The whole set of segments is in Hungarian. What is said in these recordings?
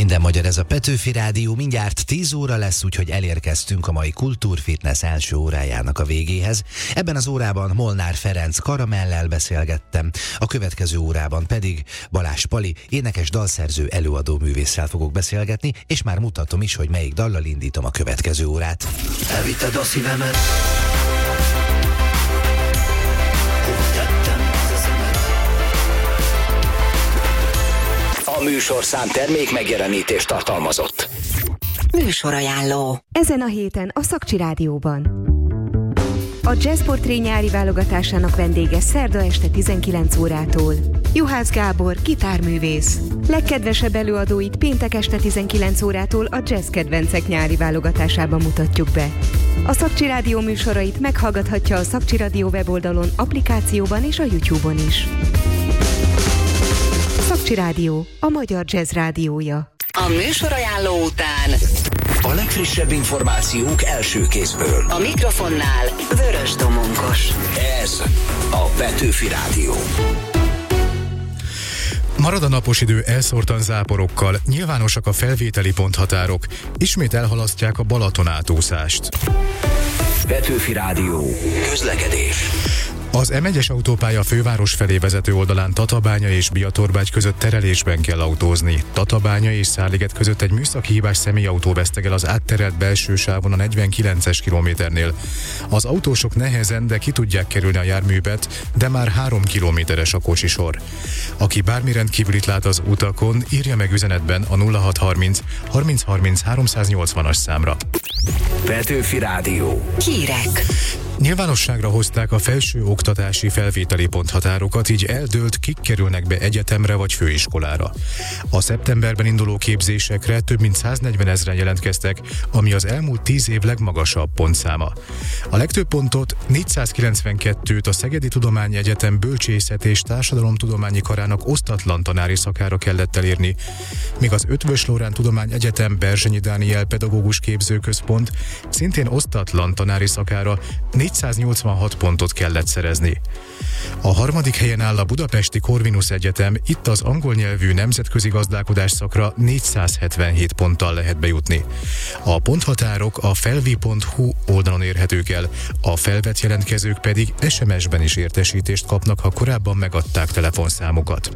Minden magyar, ez a Petőfi Rádió, mindjárt 10 óra lesz, úgyhogy elérkeztünk a mai Kultúrfitness első órájának a végéhez. Ebben az órában Molnár Ferenc Karamellel beszélgettem, a következő órában pedig Balázs Pali, énekes, dalszerző, előadó művésszel fogok beszélgetni, és már mutatom is, hogy melyik dallal indítom a következő órát. Elvitted a szívemet, A műsorszám termék megjelenítést tartalmazott. Műsorajánló. Ezen a héten a Szakcsi Rádióban. A Jazz Portré nyári válogatásának vendége szerda este 19 órától. Juhász Gábor, gitárművész. Legkedvesebb előadóit péntek este 19 órától a Jazz Kedvencek nyári válogatásában mutatjuk be. A Szakcsi Rádió műsorait meghallgathatja a Szakcsi Rádió weboldalon, applikációban és a YouTube-on is. Szakcsi Rádió, a magyar jazz rádiója. A műsorajánló után a legfrissebb információk első kézből. a mikrofonnál Vörös Domonkos. Ez a Petőfi Rádió. Marad a napos idő elszórtan záporokkal, nyilvánosak a felvételi ponthatárok, ismét elhalasztják a Balaton átúszást. Petőfi Rádió. Közlekedés. Az M1-es autópálya főváros felé vezető oldalán Tatabánya és Biatorbágy között terelésben kell autózni. Tatabánya és Szárliget között egy műszaki hibás személyautó vesztegel az átterelt belső sávon a 49-es kilométernél. Az autósok nehezen, de ki tudják kerülni a járművet, de már 3 kilométeres a kocsisor. Aki bármi rendkívülit lát az utakon, írja meg üzenetben a 0630 3030 380-as számra. Petőfi Rádió. Hírek. Nyilvánosságra hozták a felső oktatási felvételi ponthatárokat, így eldőlt, kik kerülnek be egyetemre vagy főiskolára. A szeptemberben induló képzésekre több mint 140 000 jelentkeztek, ami az elmúlt 10 év legmagasabb pontszáma. A legtöbb pontot, 492-t a Szegedi Tudományegyetem Bölcsészet és Társadalomtudományi Karának osztatlan tanári szakára kellett elérni, míg az Eötvös Loránd Tudományegyetem Berzsenyi Dániel Pedagógus Képzőközpont szintén osztatlan tanári szakára 486 pontot kellett szerezni. A harmadik helyen áll a Budapesti Corvinus Egyetem, itt az angol nyelvű nemzetközi gazdálkodás szakra 477 ponttal lehet bejutni. A ponthatárok a felvi.hu oldalon érhetők el, a felvett jelentkezők pedig SMS-ben is értesítést kapnak, ha korábban megadták telefonszámukat.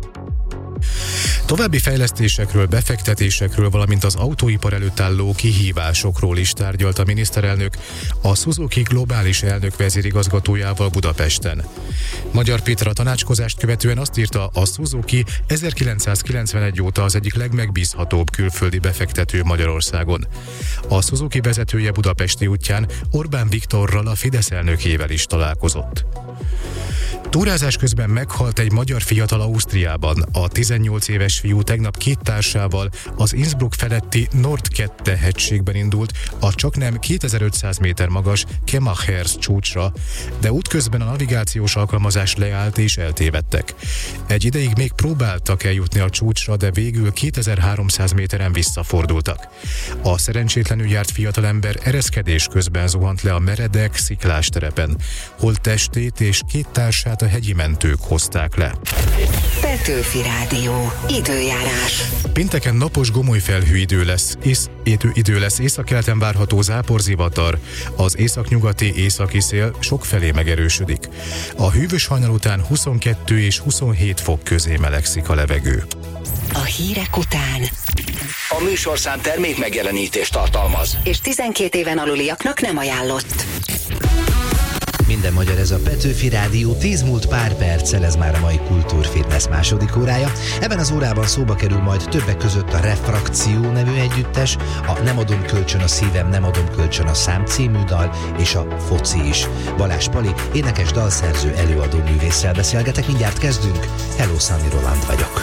További fejlesztésekről, befektetésekről, valamint az autóipar előtt álló kihívásokról is tárgyalt a miniszterelnök a Suzuki globális elnök vezérigazgatójával Budapesten. Magyar Péter a tanácskozást követően azt írta, a Suzuki 1991 óta az egyik legmegbízhatóbb külföldi befektető Magyarországon. A Suzuki vezetője budapesti útján Orbán Viktorral, a Fidesz elnökével is találkozott. Túrázás közben meghalt egy magyar fiatal Ausztriában. A 18 éves fiú tegnap 2 társával az Innsbruck feletti Nordkette hegységben indult a csaknem 2500 méter magas Kemachers csúcsra, de útközben a navigációs alkalmazás leállt és eltévedtek. Egy ideig még próbáltak eljutni a csúcsra, de végül 2300 méteren visszafordultak. A szerencsétlenül járt fiatalember ereszkedés közben zuhant le a meredek, sziklás terepen. Holttestét és 2 társát a hegyi mentők hozták le. Petőfi Rádió. Időjárás. Pénteken napos gomolyfelhő idő lesz, északkeleten várható záporzivatar, az északnyugati északi szél sokfelé megerősödik. A hűvös hajnal után 22 és 27 fok közé melegszik a levegő. A hírek után. A műsorszám termék megjelenítést tartalmaz. És 12 éven aluliaknak nem ajánlott. Minden magyar, ez a Petőfi Rádió, 10 múlt pár perccel, ez már a mai Kultúrfitness második órája. Ebben az órában szóba kerül majd többek között a Refrakció nevű együttes, a Nem adom kölcsön a szívem, nem adom kölcsön a szám című dal, és a foci is. Balázs Pali, énekes, dalszerző, előadó művésszel beszélgetek, mindjárt kezdünk. Hello, Sunny Roland vagyok.